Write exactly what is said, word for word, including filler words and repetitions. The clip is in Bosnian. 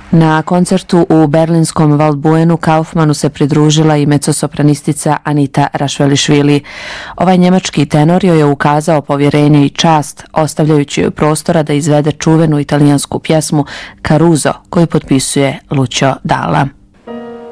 Na koncertu u berlinskom Waldbuenu Kaufmanu se pridružila i mezzosopranistica Anita Rašvelišvili. Ovaj njemački tenor joj je ukazao povjerenje i čast, ostavljajući joj prostora da izvede čuvenu italijansku pjesmu Caruso, koju potpisuje Lucio Dalla.